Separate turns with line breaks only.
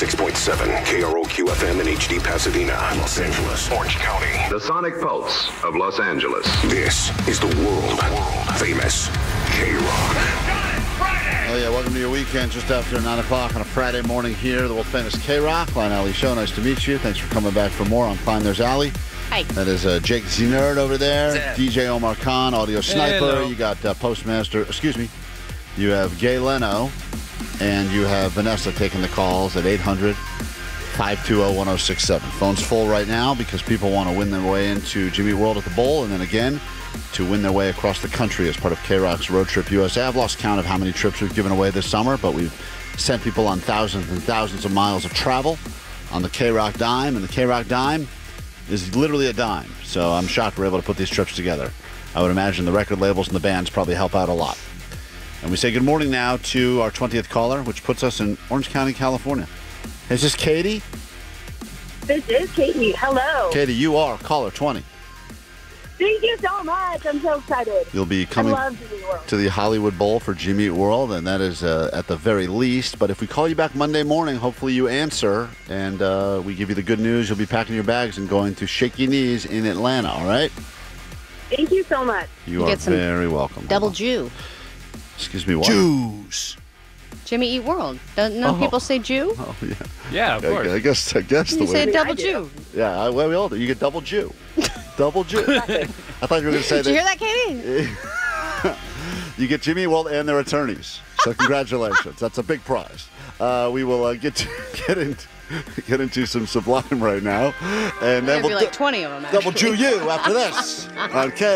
106.7 KROQ-FM in HD Pasadena, Los Angeles, Orange County.
The Sonic Pulse of Los Angeles.
This is the world-famous K-Rock.
Oh, yeah, welcome to your weekend just after 9 o'clock on a Friday morning here, the world-famous K-Rock. Klein Alley Show, nice to meet you. Thanks for coming back for more on Klein There's Alley.
Hi.
That is Jake Z-Nerd over there, DJ Omar Khan, Audio Sniper.
Hello.
You got you have Gay Leno, and you have Vanessa taking the calls at 800-520-1067. Phone's full right now because people want to win their way into Jimmy World at the Bowl, and then again, to win their way across the country as part of K-Rock's Road Trip USA. I've lost count of how many trips we've given away this summer, but we've sent people on thousands and thousands of miles of travel on the K-Rock dime, and the K-Rock dime is literally a dime. So I'm shocked we're able to put these trips together. I would imagine the record labels and the bands probably help out a lot. And we say good morning now to our 20th caller, which puts us in Orange County, California. Is this Katie?
This is Katie. Hello.
Katie, you are caller 20.
Thank you so much. I'm so excited.
You'll be coming
I love Jimmy World.
to the Hollywood Bowl for Jimmy Eat World, and that is at the very least. But if we call you back Monday morning, hopefully you answer, and we give you the good news. You'll be packing your bags and going to Shaky Knees in Atlanta, all right?
Thank you so much.
You are
get some
very welcome.
Double Jew.
Excuse me, what?
Jews.
Jimmy Eat World. Don't know people say Jew?
Oh, yeah.
Yeah, of course.
I guess the
You say
way.
double
I do.
Jew.
Yeah, well, we all do. You get double Jew. Double Jew. I thought you were going to say
Did you hear
that.
that, Katie?
You get Jimmy World and their attorneys. So congratulations. That's a big prize. We will get into some Sublime right now. And then
There'd be
we'll
like 20 of them,
double
actually.
Jew you after this on K.